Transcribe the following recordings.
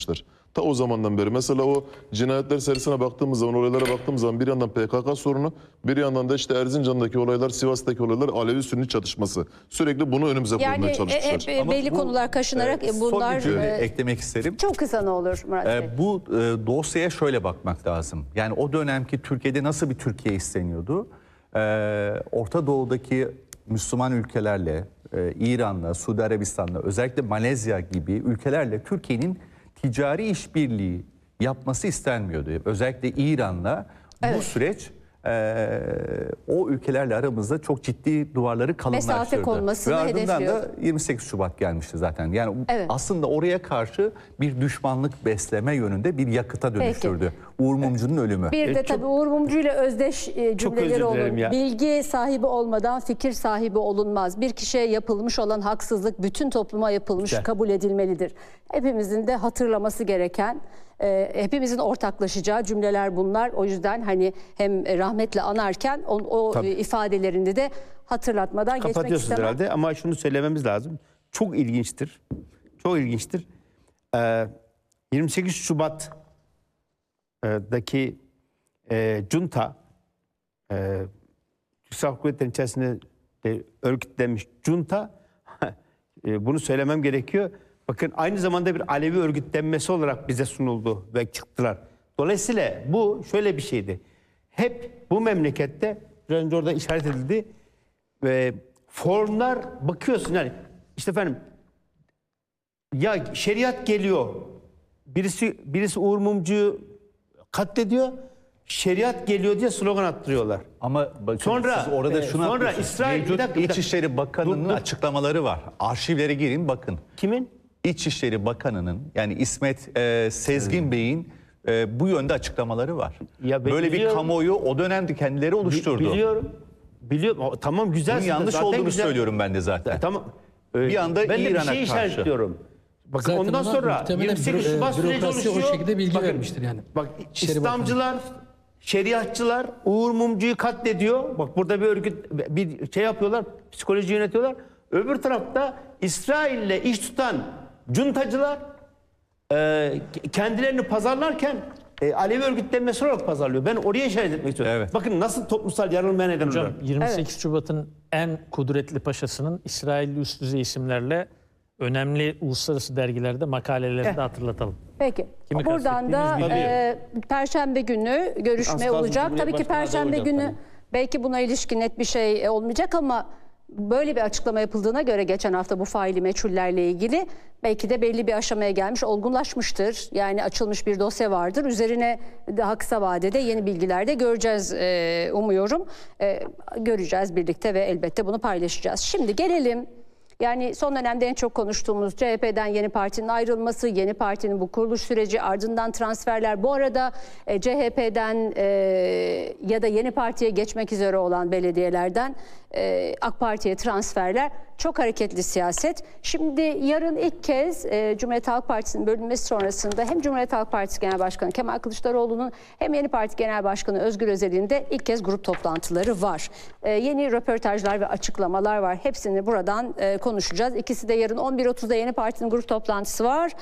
Ta o zamandan beri mesela o cinayetler serisine baktığımız zaman, olaylara baktığımız zaman bir yandan PKK sorunu, bir yandan da işte Erzincan'daki olaylar, Sivas'taki olaylar, Alevi-Sünni çatışması. Sürekli bunu önümüze koymaya çalışmışlar. Yani belli konular kaşınarak bunlar... Son bir cümle bunlar eklemek isterim. çok kısa ne olur Murat Bey? Bu dosyaya şöyle bakmak lazım. Yani o dönemki Türkiye'de nasıl bir Türkiye isteniyordu? Orta Doğu'daki Müslüman ülkelerle, İran'la, Suudi Arabistan'la, özellikle Malezya gibi ülkelerle Türkiye'nin ticari işbirliği yapması istenmiyordu. Özellikle İran'la bu süreç o ülkelerle aramızda çok ciddi duvarları kalınlaştırdı. Mesafe konmasını ve ardından hedefliyor. da 28 Şubat gelmişti zaten. Yani aslında oraya karşı bir düşmanlık besleme yönünde bir yakıta dönüştürdü. Uğur Mumcu'nun ölümü. Bir de tabii Uğur Mumcu ile özdeş cümleleri olur. Bilgi sahibi olmadan fikir sahibi olunmaz. Bir kişiye yapılmış olan haksızlık bütün topluma yapılmış, kabul edilmelidir. Hepimizin de hatırlaması gereken, hepimizin ortaklaşacağı cümleler bunlar. O yüzden hani hem rahmetle anarken o ifadelerinde de hatırlatmadan geçmek istemem. Herhalde ama şunu söylememiz lazım. Çok ilginçtir. Çok ilginçtir. 28 Şubat'daki junta, Türk Silahlı Kuvvetleri'nin içerisinde örgütlenmiş junta, bunu söylemem gerekiyor. Bakın aynı zamanda bir Alevi örgütlenmesi olarak bize sunuldu ve çıktılar. Dolayısıyla bu şöyle bir şeydi. Hep bu memlekette, biraz önce orada işaret edildi, ve formlar bakıyorsun yani işte efendim ya şeriat geliyor, birisi Uğur Mumcu'yu katlediyor, şeriat geliyor diye slogan attırıyorlar. Ama bakın sonra siz orada şunu sonra İsrail İçişleri Bakanı'nın açıklamaları var. Arşivlere girin bakın. Kimin? İçişleri Bakanı'nın, yani İsmet Sezgin Bey'in bu yönde açıklamaları var. Ya böyle bir kamuoyu o dönemde kendileri oluşturdu. Biliyorum. Tamam, güzel. Bunun yanlış olduğunu söylüyorum ben de zaten. Tamam. Bir anda ben de bir İran'a şey karşı. işaretliyorum. Bakın Zaten ondan sonra 28 Şubat süreci oluşuyor. O şekilde bilgi vermiştir yani. Bak İçişleri İslamcılar, şeriatçılar Uğur Mumcu'yu katlediyor. Bak burada bir örgüt, bir şey yapıyorlar, psikoloji yönetiyorlar. Öbür tarafta İsrail'le iş tutan cuntacılar kendilerini pazarlarken Alevi örgütlenmesi olarak pazarlıyor. Ben oraya işaret etmek istiyorum. Evet. Bakın nasıl toplumsal yarılmaya neden oluyor. Hocam 28 Şubat'ın en kudretli paşasının İsrailli üst düzey isimlerle önemli uluslararası dergilerde makalelerinde hatırlatalım. Peki. Kimi Buradan da Perşembe günü görüşme olacak. Tabii ki Perşembe günü belki buna ilişkin net bir şey olmayacak ama böyle bir açıklama yapıldığına göre geçen hafta bu faili meçhullerle ilgili belki de belli bir aşamaya gelmiş, olgunlaşmıştır. Yani açılmış bir dosya vardır. Üzerine daha kısa vadede yeni bilgiler de göreceğiz umuyorum. Göreceğiz birlikte ve elbette bunu paylaşacağız. Şimdi gelelim. Yani son dönemde en çok konuştuğumuz CHP'den yeni partinin ayrılması, yeni partinin bu kuruluş süreci, ardından transferler. Bu arada CHP'den ya da yeni partiye geçmek üzere olan belediyelerden AK Parti'ye transferler, çok hareketli siyaset. Şimdi yarın ilk kez Cumhuriyet Halk Partisi'nin bölünmesi sonrasında hem Cumhuriyet Halk Partisi Genel Başkanı Kemal Kılıçdaroğlu'nun hem Yeni Parti Genel Başkanı Özgür Özel'in de ilk kez grup toplantıları var. Yeni röportajlar ve açıklamalar var. Hepsini buradan konuşacağız. İkisi de yarın 11.30'da Yeni Parti'nin grup toplantısı var.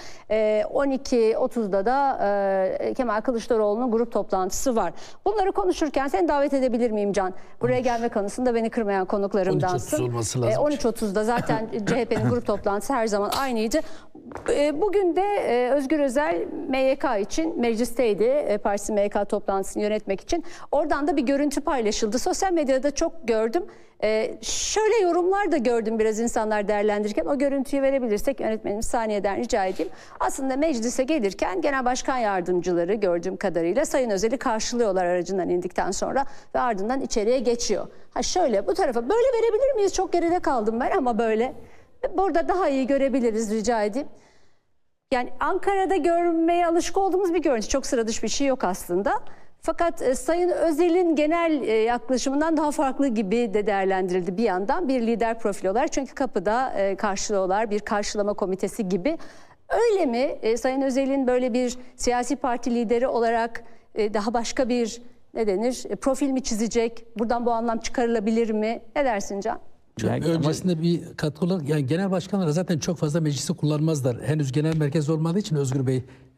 12.30'da da Kemal Kılıçdaroğlu'nun grup toplantısı var. Bunları konuşurken seni davet edebilir miyim Can? Buraya gelme konusunda beni kırmayan konuklarımdansın. 13.30 olması lazım. 13.30'da zaten CHP'nin grup toplantısı her zaman aynıydı. Bugün de Özgür Özel MYK için meclisteydi. Partisi MYK toplantısını yönetmek için. Oradan da bir görüntü paylaşıldı. Sosyal medyada çok gördüm. Şöyle yorumlar da gördüm biraz insanlar değerlendirirken. O görüntüyü verebilirsek yönetmenimiz saniyeden rica edeyim. Aslında meclise gelirken Genel Başkan Yardımcıları gördüğüm kadarıyla Sayın Özel'i karşılıyorlar aracından indikten sonra ve ardından içeriye geçiyor. Ha şöyle bu tarafa böyle verebilir miyiz? Çok geride kaldım ben ama böyle. Burada daha iyi görebiliriz rica edeyim. Yani Ankara'da görmeye alışık olduğumuz bir görüntü. Çok sıra dışı bir şey yok aslında. Fakat Sayın Özel'in genel yaklaşımından daha farklı gibi de değerlendirildi bir yandan bir lider profili olarak. Çünkü kapıda karşılıyorlar, bir karşılama komitesi gibi. Öyle mi? Sayın Özel'in böyle bir siyasi parti lideri olarak daha başka bir profil mi çizecek? Buradan bu anlam çıkarılabilir mi? Ne dersin Can? Yani öncesinde bir katkı olarak yani genel başkanlar zaten çok fazla meclisi kullanmazlar. Henüz genel merkez olmadığı için Özgür Bey